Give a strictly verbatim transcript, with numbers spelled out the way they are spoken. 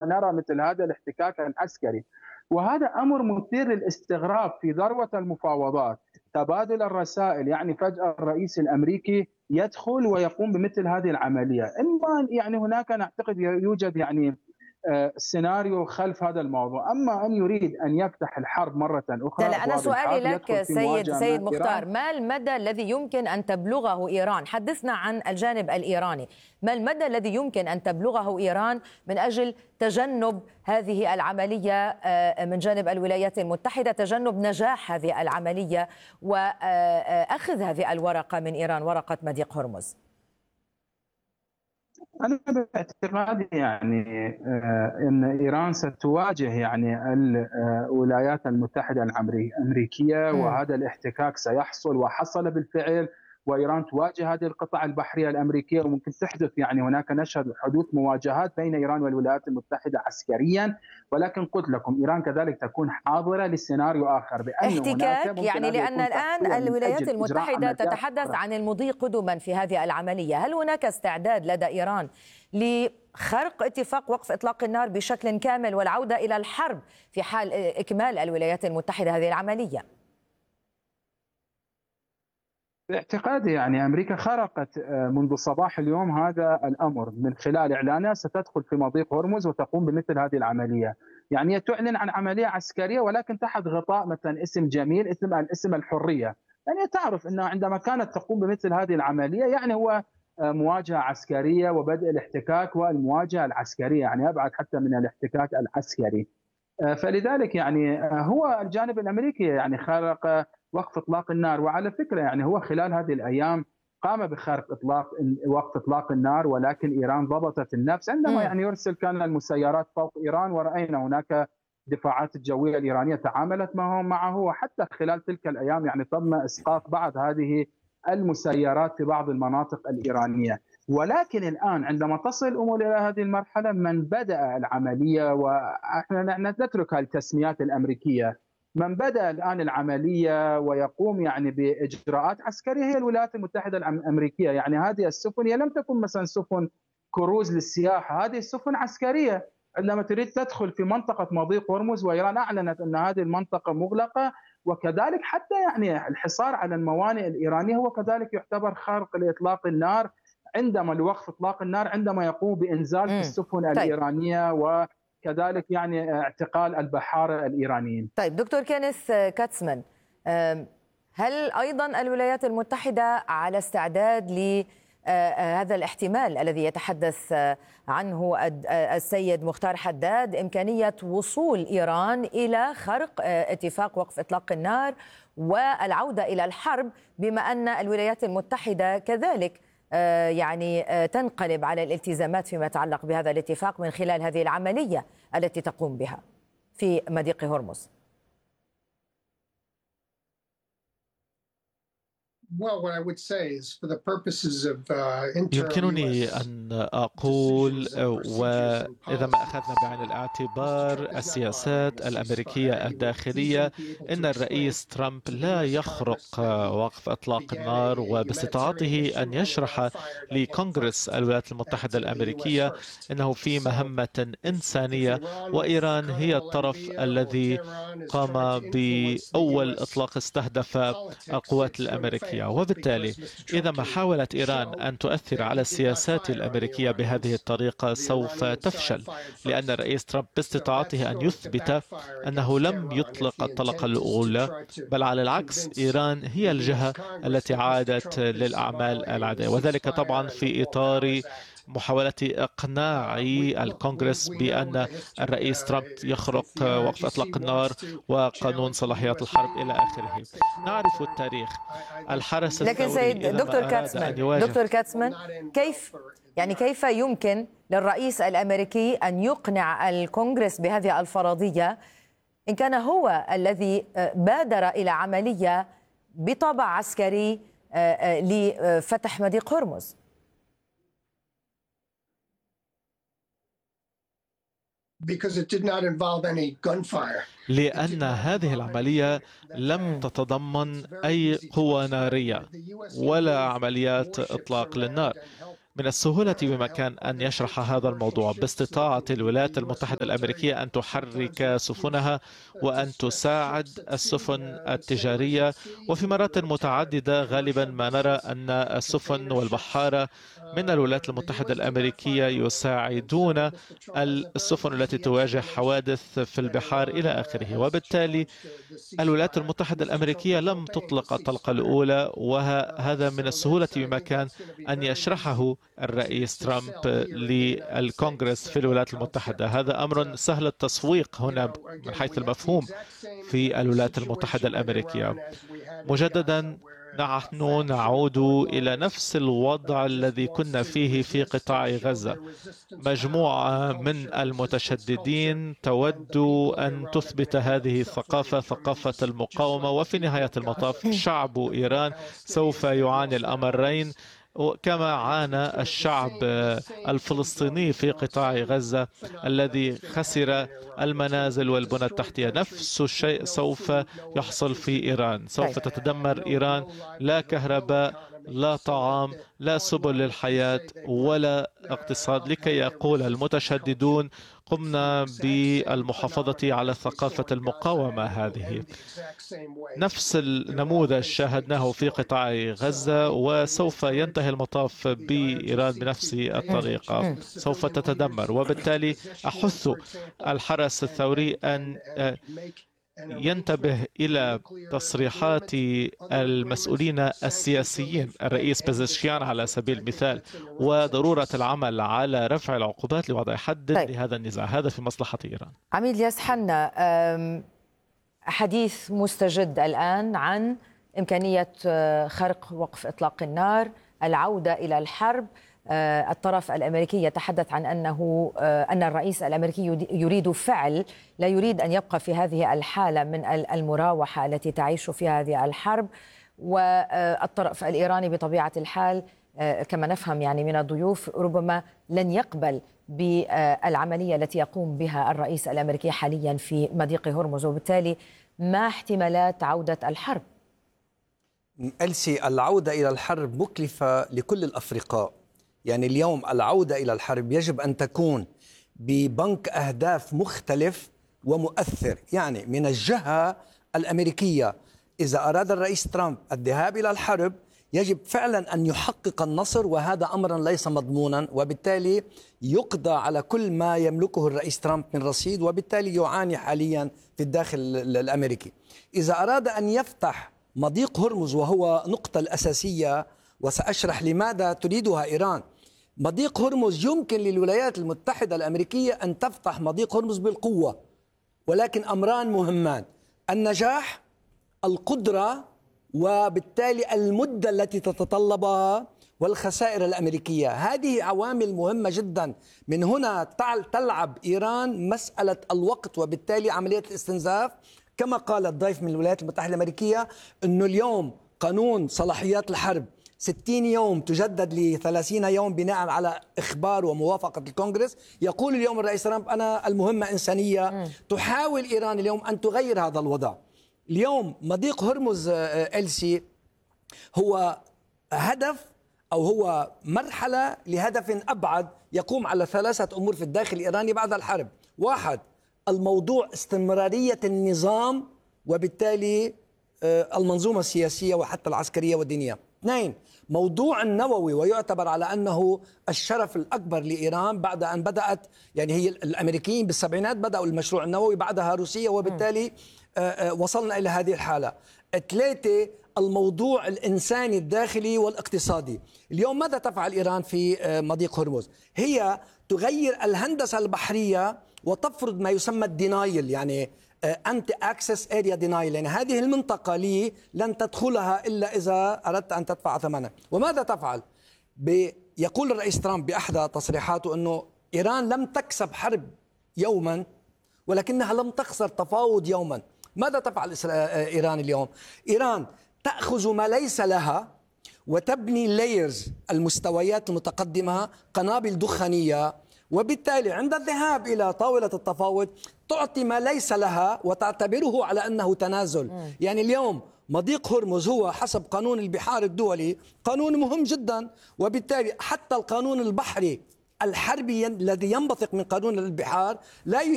ونرى مثل هذا الاحتكاك العسكري. وهذا أمر مثير للاستغراب في ذروة المفاوضات، تبادل الرسائل، يعني فجأة الرئيس الأمريكي يدخل ويقوم بمثل هذه العملية. إما يعني هناك نعتقد يوجد يعني سيناريو خلف هذا الموضوع، أما أن يريد أن يفتح الحرب مرة أخرى. لا, لا أنا سؤالي لك سيد سيد مختار، ما المدى الذي يمكن أن تبلغه إيران؟ حدثنا عن الجانب الإيراني، ما المدى الذي يمكن أن تبلغه إيران من أجل تجنب هذه العملية من جانب الولايات المتحدة، تجنب نجاح هذه العملية وأخذ هذه الورقة من إيران، ورقة مضيق هرمز؟ أنا باعتقادي يعني أن إيران ستواجه يعني الولايات المتحدة الأمريكية، وهذا الاحتكاك سيحصل وحصل بالفعل، وإيران تواجه هذه القطع البحرية الأمريكية، وممكن تحدث يعني هناك نشهد حدوث مواجهات بين إيران والولايات المتحدة عسكريا. ولكن قلت لكم إيران كذلك تكون حاضرة لسيناريو آخر، بأن احتكاك يعني لأن الآن الولايات المتحدة تتحدث عن المضي قدما في هذه العملية. هل هناك استعداد لدى إيران لخرق اتفاق وقف إطلاق النار بشكل كامل والعودة إلى الحرب في حال إكمال الولايات المتحدة هذه العملية؟ باعتقادي يعني أمريكا خرقت منذ صباح اليوم هذا الأمر من خلال إعلانها ستدخل في مضيق هرمز وتقوم بمثل هذه العملية. يعني تعلن عن عملية عسكرية ولكن تحت غطاء مثلا اسم جميل، اسم الاسم الحرية. يعني تعرف أنه عندما كانت تقوم بمثل هذه العملية يعني هو مواجهة عسكرية وبدء الاحتكاك والمواجهة العسكرية، يعني أبعد حتى من الاحتكاك العسكري. فلذلك يعني هو الجانب الأمريكي يعني خرق وقف إطلاق النار. وعلى فكرة يعني هو خلال هذه الأيام قام بخرق إطلاق وقف إطلاق النار، ولكن إيران ضبطت النفس عندما يعني يرسل كان المسيرات فوق إيران، ورأينا هناك دفاعات الجوية الإيرانية تعاملت معه، وحتى خلال تلك الأيام يعني تم إسقاط بعض هذه المسيرات في بعض المناطق الإيرانية. ولكن الآن عندما تصل الأمور إلى هذه المرحلة، من بدأ العملية، وإحنا نترك التسميات الأمريكية، من بدأ الآن العملية ويقوم يعني بإجراءات عسكرية هي الولايات المتحدة الأمريكية. يعني هذه السفن هي لم تكن مثلا سفن كروز للسياحة، هذه السفن عسكرية. عندما تريد تدخل في منطقة مضيق هرمز، وإيران أعلنت أن هذه المنطقة مغلقة، وكذلك حتى يعني الحصار على الموانئ الإيرانية هو كذلك يعتبر خرق لإطلاق النار عندما لوقف إطلاق النار، عندما يقوم بإنزال في السفن طيب. الإيرانية، وكذلك يعني اعتقال البحارة الإيرانيين. طيب دكتور كينيث كاتسمان، هل أيضا الولايات المتحدة على استعداد لهذا الاحتمال الذي يتحدث عنه السيد مختار حداد، إمكانية وصول إيران إلى خرق اتفاق وقف إطلاق النار والعودة إلى الحرب، بما أن الولايات المتحدة كذلك يعني تنقلب على الالتزامات فيما يتعلق بهذا الاتفاق من خلال هذه العملية التي تقوم بها في مضيق هرمز؟ يمكنني أن أقول، وإذا ما أخذنا بعين الاعتبار السياسات الأمريكية الداخلية، أن الرئيس ترامب لا يخرق وقف إطلاق النار، وباستطاعته أن يشرح لكونغرس الولايات المتحدة الأمريكية أنه في مهمة إنسانية، وإيران هي الطرف الذي قام بأول إطلاق استهدف القوات الأمريكية. وبالتالي إذا ما حاولت إيران أن تؤثر على السياسات الأمريكية بهذه الطريقة سوف تفشل، لأن الرئيس ترامب باستطاعته أن يثبت أنه لم يطلق الطلقة الأولى، بل على العكس إيران هي الجهة التي عادت للأعمال العادية، وذلك طبعا في إطار محاولة إقناع الكونغرس بأن الرئيس ترامب يخرق وقف إطلاق النار وقانون صلاحيات الحرب إلى آخره. نعرف التاريخ، الحرس الثوري. لكن سيد دكتور كاتسمان دكتور كاتسمان كيف يعني كيف يمكن للرئيس الأمريكي أن يقنع الكونغرس بهذه الفرضية إن كان هو الذي بادر إلى عملية بطابع عسكري لفتح مضيق هرمز؟ لأن هذه العملية لم تتضمن أي قوة نارية ولا عمليات إطلاق للنار. من السهولة بمكان أن يشرح هذا الموضوع باستطاعة الولايات المتحدة الأمريكية أن تحرك سفنها وأن تساعد السفن التجارية، وفي مرات متعددة غالبا ما نرى أن السفن والبحارة من الولايات المتحدة الأمريكية يساعدون السفن التي تواجه حوادث في البحار إلى آخره. وبالتالي الولايات المتحدة الأمريكية لم تطلق الطلقة الأولى، وهذا من السهولة بمكان أن يشرحه الرئيس ترامب للكونغرس في الولايات المتحدة. هذا أمر سهل التسويق هنا من حيث المفهوم في الولايات المتحدة الأمريكية. مجددا نحن نعود إلى نفس الوضع الذي كنا فيه في قطاع غزة. مجموعة من المتشددين تود أن تثبت هذه الثقافة، ثقافة المقاومة، وفي نهاية المطاف شعب إيران سوف يعاني الأمرين كما عانى الشعب الفلسطيني في قطاع غزة الذي خسر المنازل والبنى التحتية. نفس الشيء سوف يحصل في إيران، سوف تتدمر إيران، لا كهرباء، لا طعام، لا سبل للحياة ولا اقتصاد. لكي يقول المتشددون قمنا بالمحافظة على ثقافة المقاومة. هذه نفس النموذج شاهدناه في قطاع غزة، وسوف ينتهي المطاف بإيران بنفس الطريقة، سوف تتدمر. وبالتالي أحث الحرس الثوري أن ينتبه إلى تصريحات المسؤولين السياسيين، الرئيس بزشكيان على سبيل المثال، وضرورة العمل على رفع العقوبات لوضع حد طيب. لهذا النزاع. هذا في مصلحة إيران. عميد الياس حنا، حديث مستجد الآن عن إمكانية خرق وقف إطلاق النار، العودة إلى الحرب. الطرف الأمريكي يتحدث عن أنه أن الرئيس الأمريكي يريد فعل، لا يريد أن يبقى في هذه الحالة من المراوحة التي تعيش فيها هذه الحرب. والطرف الإيراني بطبيعة الحال كما نفهم يعني من الضيوف ربما لن يقبل بالعملية التي يقوم بها الرئيس الأمريكي حاليا في مضيق هرمز. وبالتالي ما احتمالات عودة الحرب؟ ألسي، العودة إلى الحرب مكلفة لكل الأفرقاء. يعني اليوم العودة إلى الحرب يجب أن تكون ببنك أهداف مختلف ومؤثر. يعني من الجهة الأمريكية إذا أراد الرئيس ترامب الذهاب إلى الحرب يجب فعلا أن يحقق النصر، وهذا أمرا ليس مضمونا، وبالتالي يقضى على كل ما يملكه الرئيس ترامب من رصيد، وبالتالي يعاني حاليا في الداخل الأمريكي. إذا أراد أن يفتح مضيق هرمز وهو نقطة الأساسية، وسأشرح لماذا تريدها إيران. مضيق هرمز يمكن للولايات المتحدة الأمريكية أن تفتح مضيق هرمز بالقوة، ولكن أمران مهمان: النجاح، القدرة، وبالتالي المدة التي تتطلبها، والخسائر الأمريكية. هذه عوامل مهمة جدا. من هنا تلعب إيران مسألة الوقت، وبالتالي عملية الاستنزاف. كما قال الضيف من الولايات المتحدة الأمريكية أنه اليوم قانون صلاحيات الحرب ستين يوم تجدد ل ثلاثين يوم بناء على إخبار وموافقة الكونغرس. يقول اليوم الرئيس ترامب أنا المهمة إنسانية. م. تحاول إيران اليوم أن تغير هذا الوضع. اليوم مضيق هرمز ألسي هو هدف أو هو مرحلة لهدف أبعد يقوم على ثلاثة أمور في الداخل الإيراني بعد الحرب. واحد، الموضوع استمرارية النظام وبالتالي المنظومة السياسية وحتى العسكرية والدينية. اثنين، موضوع النووي، ويعتبر على أنه الشرف الأكبر لإيران بعد أن بدأت، يعني هي الأمريكيين بالسبعينات بدأوا المشروع النووي، بعدها روسيا، وبالتالي وصلنا إلى هذه الحالة. ثلاثة، الموضوع الإنساني الداخلي والاقتصادي. اليوم ماذا تفعل إيران في مضيق هرمز؟ هي تغير الهندسة البحرية وتفرض ما يسمى الدينايل، يعني أنتي أكسس أريا دينايل، يعني هذه المنطقة لي لن تدخلها إلا إذا أردت أن تدفع ثمنها. وماذا تفعل؟ يقول الرئيس ترامب بأحدى تصريحاته أنه إيران لم تكسب حرب يوما ولكنها لم تخسر تفاوض يوما. ماذا تفعل إيران اليوم؟ إيران تأخذ ما ليس لها وتبني لايرز، المستويات المتقدمة، قنابل دخانية وبالتالي عند الذهاب إلى طاولة التفاوض تعطي ما ليس لها وتعتبره على أنه تنازل. م. يعني اليوم مضيق هرمز هو حسب قانون البحار الدولي قانون مهم جدا، وبالتالي حتى القانون البحري الحربي الذي ينبثق من قانون البحار لا